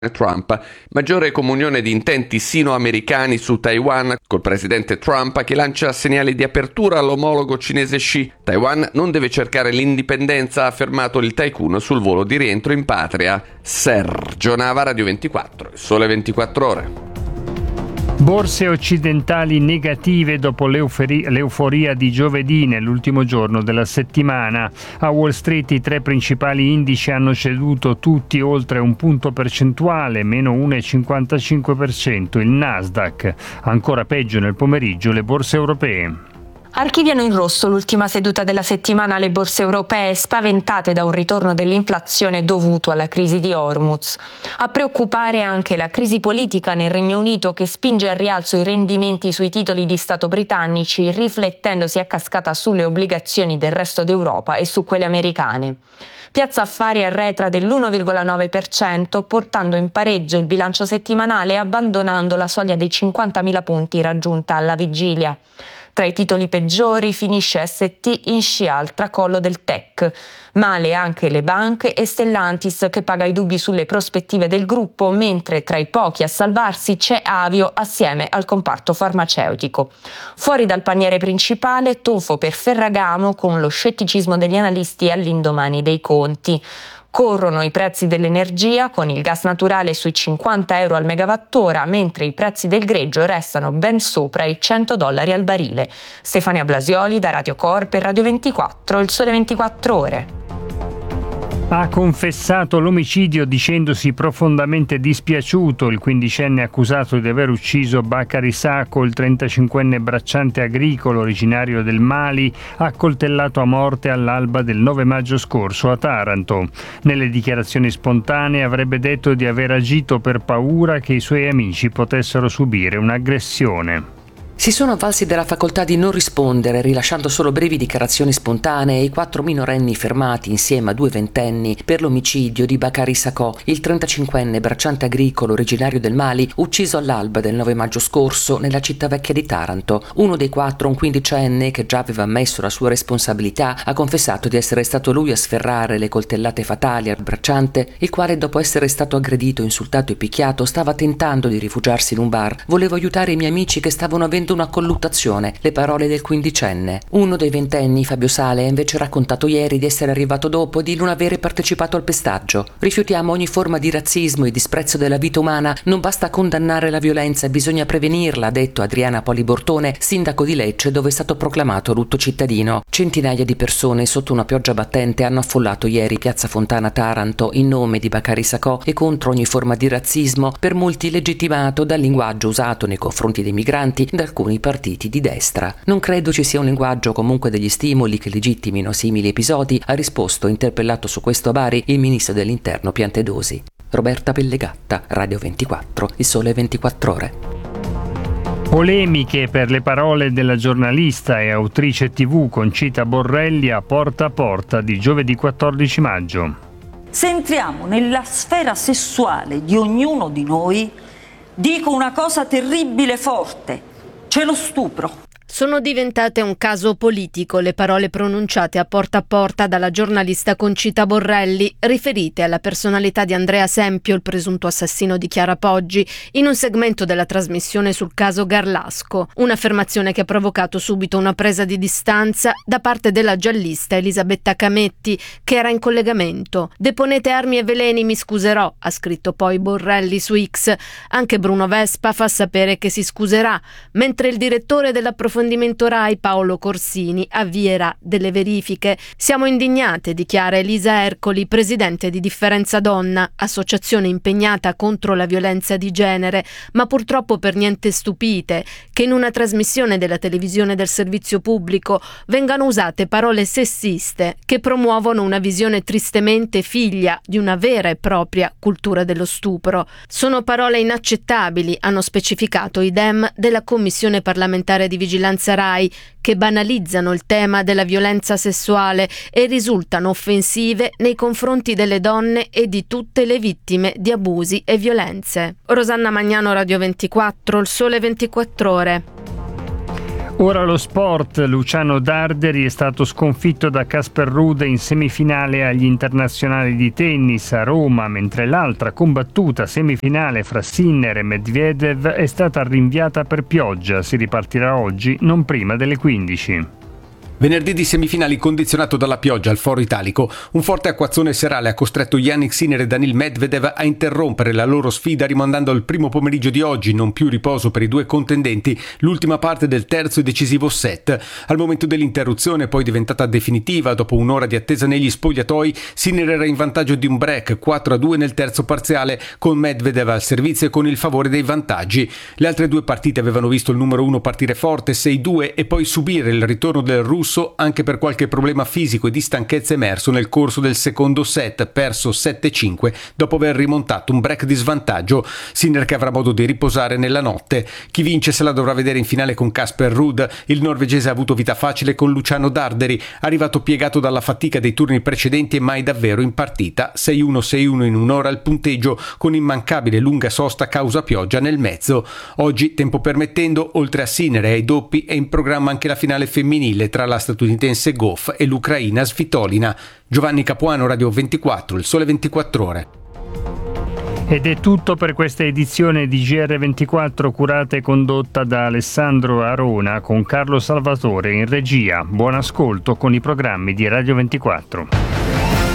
Trump. Maggiore comunione di intenti sino-americani su Taiwan, col presidente Trump che lancia segnali di apertura all'omologo cinese Xi. Taiwan non deve cercare l'indipendenza, ha affermato il tycoon sul volo di rientro in patria. Sergio Nava, Radio 24, Il Sole 24 Ore. Borse occidentali negative dopo l'euforia di giovedì, nell'ultimo giorno della settimana. A Wall Street i tre principali indici hanno ceduto tutti oltre un punto percentuale, meno 1,55%. Il Nasdaq. Ancora peggio nel pomeriggio le borse europee. Archiviano in rosso l'ultima seduta della settimana le borse europee, spaventate da un ritorno dell'inflazione dovuto alla crisi di Hormuz. A preoccupare anche la crisi politica nel Regno Unito, che spinge al rialzo i rendimenti sui titoli di Stato britannici, riflettendosi a cascata sulle obbligazioni del resto d'Europa e su quelle americane. Piazza Affari arretra dell'1,9%, portando in pareggio il bilancio settimanale e abbandonando la soglia dei 50.000 punti raggiunta alla vigilia. Tra i titoli peggiori finisce ST in scia al tracollo del tech. Male anche le banche e Stellantis, che paga i dubbi sulle prospettive del gruppo, mentre tra i pochi a salvarsi c'è Avio assieme al comparto farmaceutico. Fuori dal paniere principale, tonfo per Ferragamo con lo scetticismo degli analisti all'indomani dei conti. Corrono i prezzi dell'energia, con il gas naturale sui 50 euro al megawattora, mentre i prezzi del greggio restano ben sopra i $100 al barile. Stefania Blasioli da Radio Corp e Radio 24, Il Sole 24 Ore. Ha confessato l'omicidio dicendosi profondamente dispiaciuto il quindicenne accusato di aver ucciso Bakary Sako, il 35enne bracciante agricolo originario del Mali, accoltellato a morte all'alba del 9 maggio scorso a Taranto. Nelle dichiarazioni spontanee avrebbe detto di aver agito per paura che i suoi amici potessero subire un'aggressione. Si sono avvalsi della facoltà di non rispondere, rilasciando solo brevi dichiarazioni spontanee, i 4 minorenni fermati insieme a 2 ventenni per l'omicidio di Bakary Sako, il 35enne bracciante agricolo originario del Mali, ucciso all'alba del 9 maggio scorso nella città vecchia di Taranto. Uno dei 4, un quindicenne che già aveva ammesso la sua responsabilità, ha confessato di essere stato lui a sferrare le coltellate fatali al bracciante, il quale, dopo essere stato aggredito, insultato e picchiato, stava tentando di rifugiarsi in un bar. Volevo aiutare i miei amici che stavano avendo una colluttazione, le parole del quindicenne. Uno dei ventenni, Fabio Sale, ha invece raccontato ieri di essere arrivato dopo e di non avere partecipato al pestaggio. Rifiutiamo ogni forma di razzismo e disprezzo della vita umana, non basta condannare la violenza, bisogna prevenirla, ha detto Adriana Polibortone, sindaco di Lecce, dove è stato proclamato lutto cittadino. Centinaia di persone sotto una pioggia battente hanno affollato ieri Piazza Fontana Taranto in nome di Bakary Sako e contro ogni forma di razzismo, per molti legittimato dal linguaggio usato nei confronti dei migranti da alcuni partiti di destra. Non credo ci sia un linguaggio, comunque, degli stimoli che legittimino simili episodi, ha risposto, interpellato su questo a Bari, il ministro dell'Interno Piantedosi. Roberta Pellegatta, Radio 24, Il Sole 24 Ore. Polemiche per le parole della giornalista e autrice TV Concita Borrelli a Porta di giovedì 14 maggio. Se entriamo nella sfera sessuale di ognuno di noi, dico una cosa terribile e forte: c'è lo stupro. Sono diventate un caso politico le parole pronunciate a porta dalla giornalista Concita Borrelli, riferite alla personalità di Andrea Sempio, il presunto assassino di Chiara Poggi, in un segmento della trasmissione sul caso Garlasco. Un'affermazione che ha provocato subito una presa di distanza da parte della giallista Elisabetta Cametti, che era in collegamento. «Deponete armi e veleni, mi scuserò», ha scritto poi Borrelli su X. Anche Bruno Vespa fa sapere che si scuserà, mentre il direttore dell'approfondimento Rai, Paolo Corsini, avvierà delle verifiche. «Siamo indignate», dichiara Elisa Ercoli, presidente di Differenza Donna, associazione impegnata contro la violenza di genere, ma purtroppo per niente stupite che in una trasmissione della televisione del servizio pubblico vengano usate parole sessiste che promuovono una visione tristemente figlia di una vera e propria cultura dello stupro. Sono parole inaccettabili, hanno specificato i Dem della Commissione parlamentare di vigilanza Rai, che banalizzano il tema della violenza sessuale e risultano offensive nei confronti delle donne e di tutte le vittime di abusi e violenze. Rosanna Magnano, Radio 24, Il Sole 24 Ore. Ora lo sport. Luciano Darderi è stato sconfitto da Casper Ruud in semifinale agli internazionali di tennis a Roma, mentre l'altra combattuta semifinale fra Sinner e Medvedev è stata rinviata per pioggia. Si ripartirà oggi, non prima delle 15. Venerdì di semifinali condizionato dalla pioggia al Foro Italico. Un forte acquazzone serale ha costretto Jannik Sinner e Daniil Medvedev a interrompere la loro sfida, rimandando al primo pomeriggio di oggi, non più riposo per i due contendenti, l'ultima parte del terzo e decisivo set. Al momento dell'interruzione, poi diventata definitiva dopo un'ora di attesa negli spogliatoi, Sinner era in vantaggio di un break 4-2 nel terzo parziale, con Medvedev al servizio e con il favore dei vantaggi. Le altre due partite avevano visto il numero 1 partire forte 6-2 e poi subire il ritorno del russo anche per qualche problema fisico e di stanchezza emerso nel corso del secondo set, perso 7-5 dopo aver rimontato un break di svantaggio. Sinner che avrà modo di riposare nella notte. Chi vince se la dovrà vedere in finale con Casper Ruud. Il norvegese ha avuto vita facile con Luciano Darderi, arrivato piegato dalla fatica dei turni precedenti e mai davvero in partita. 6-1, 6-1 in un'ora il punteggio, con immancabile lunga sosta causa pioggia nel mezzo. Oggi, tempo permettendo, oltre a Sinner e ai doppi, è in programma anche la finale femminile tra la statunitense Goff e l'ucraina Svitolina. Giovanni Capuano, Radio 24, Il Sole 24 Ore. Ed è tutto per questa edizione di GR24, curata e condotta da Alessandro Arona con Carlo Salvatore in regia. Buon ascolto con i programmi di Radio 24.